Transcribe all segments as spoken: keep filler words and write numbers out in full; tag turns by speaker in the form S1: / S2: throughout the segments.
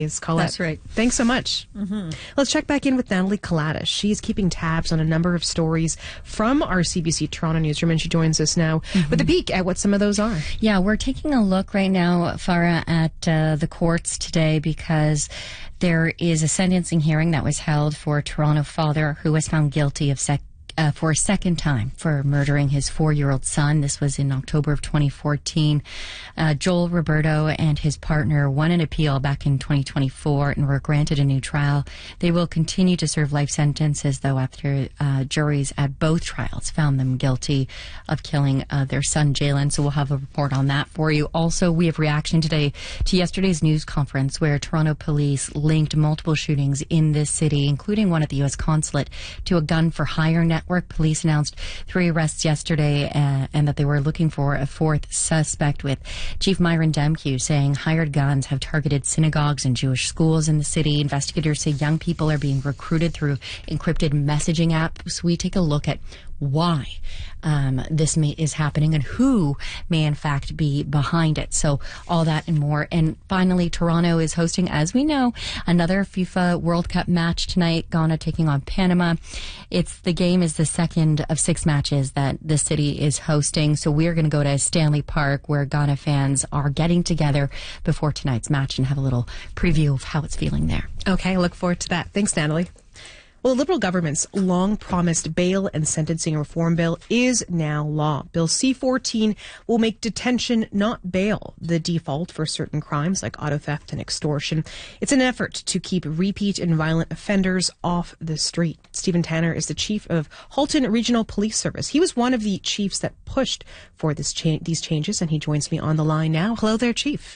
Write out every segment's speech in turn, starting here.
S1: Is Colette.
S2: That's right.
S1: Thanks so much.
S2: Mm-hmm.
S1: Let's check back in with Natalie Kalatis. She's keeping tabs on a number of stories from our C B C Toronto newsroom, and she joins us now mm-hmm. with a peek at what some of those are.
S2: Yeah, we're taking a look right now, Farah, at uh, the courts today because there is a sentencing hearing that was held for a Toronto father who was found guilty of sec- Uh, for a second time for murdering his four-year-old son. This was in October of twenty fourteen. Uh, Joel Roberto and his partner won an appeal back in twenty twenty-four and were granted a new trial. They will continue to serve life sentences, though, after uh, juries at both trials found them guilty of killing uh, their son, Jalen. So we'll have a report on that for you. Also, we have reaction today to yesterday's news conference where Toronto police linked multiple shootings in this city, including one at the U S consulate, to a gun for hire network. Police announced three arrests yesterday uh, and that they were looking for a fourth suspect, with Chief Myron Demkew saying hired guns have targeted synagogues and Jewish schools in the city. Investigators say young people are being recruited through encrypted messaging apps. We take a look at why um, this may, is happening and who may in fact be behind it. So all that and more. And finally, Toronto is hosting, as we know, another FIFA World Cup match tonight. Ghana taking on Panama. It's the game is the second of six matches that the city is hosting. So we're going to go to Stanley Park, where Ghana fans are getting together before tonight's match and have a little preview of how it's feeling there.
S1: Okay, I look forward to that. Thanks, Natalie. Well, the Liberal government's long-promised bail and sentencing reform bill is now law. Bill C fourteen will make detention, not bail, the default for certain crimes like auto theft and extortion. It's an effort to keep repeat and violent offenders off the street. Stephen Tanner is the chief of Halton Regional Police Service. He was one of the chiefs that pushed for this cha- these changes, and he joins me on the line now. Hello there, Chief.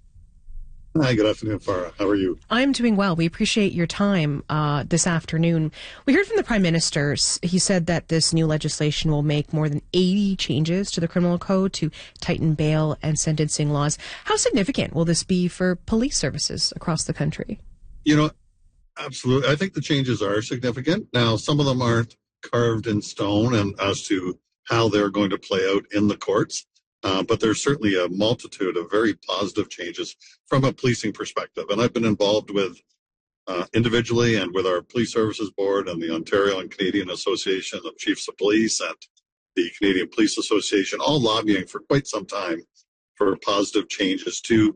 S3: Hi, good afternoon, Farah. How are you?
S1: I'm doing well. We appreciate your time uh, this afternoon. We heard from the Prime Minister. He said that this new legislation will make more than eighty changes to the criminal code to tighten bail and sentencing laws. How significant will this be for police services across the country?
S3: You know, absolutely. I think the changes are significant. Now, some of them aren't carved in stone and as to how they're going to play out in the courts. Uh, but there's certainly a multitude of very positive changes from a policing perspective. And I've been involved with uh, individually and with our Police Services Board and the Ontario and Canadian Association of Chiefs of Police and the Canadian Police Association, all lobbying for quite some time for positive changes to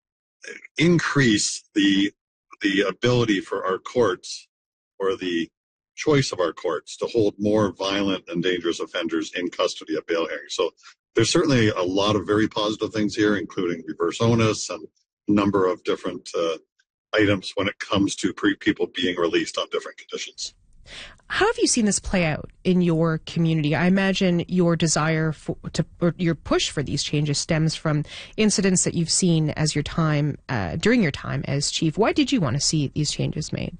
S3: increase the the ability for our courts, or the choice of our courts, to hold more violent and dangerous offenders in custody at bail hearings. So there's certainly a lot of very positive things here, including reverse onus and a number of different uh, items when it comes to pre- people being released on different conditions.
S1: How have you seen this play out in your community? I imagine your desire for, to, or your push for these changes stems from incidents that you've seen as your time, uh, during your time as chief. Why did you want to see these changes made?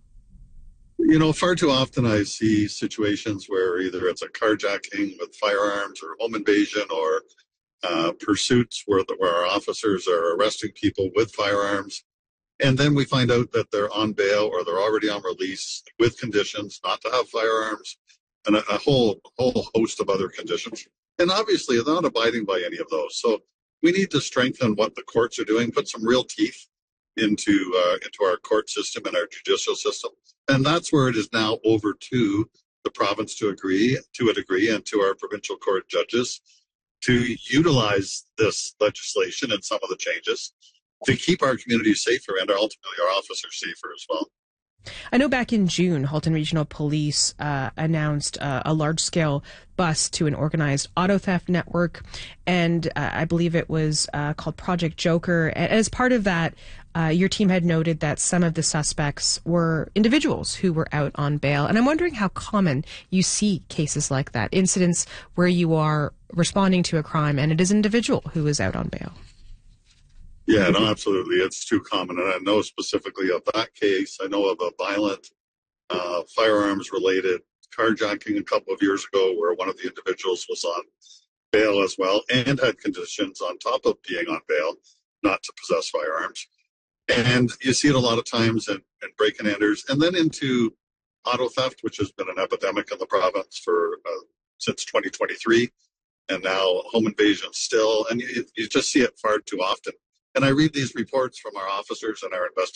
S3: You know, far too often I see situations where either it's a carjacking with firearms or home invasion or uh, pursuits where, the, where our officers are arresting people with firearms. And then we find out that they're on bail or they're already on release with conditions not to have firearms and a, a whole whole host of other conditions. And obviously they're not abiding by any of those. So we need to strengthen what the courts are doing, put some real teeth into uh, into our court system and our judicial system. And that's where it is now over to the province to agree, to a degree, and to our provincial court judges to utilize this legislation and some of the changes to keep our communities safer and ultimately our officers safer as well.
S1: I know back in June, Halton Regional Police uh, announced uh, a large-scale bust to an organized auto theft network, and uh, I believe it was uh, called Project Joker. And as part of that, uh, your team had noted that some of the suspects were individuals who were out on bail. And I'm wondering how common you see cases like that, incidents where you are responding to a crime and it is an individual who is out on bail.
S3: Yeah, no, absolutely. It's too common. And I know specifically of that case. I know of a violent uh, firearms-related carjacking a couple of years ago where one of the individuals was on bail as well and had conditions on top of being on bail not to possess firearms. And you see it a lot of times in, in break-and-enters and then into auto theft, which has been an epidemic in the province for uh, since twenty twenty-three, and now home invasion still. And you, you just see it far too often. And I read these reports from our officers and our investigators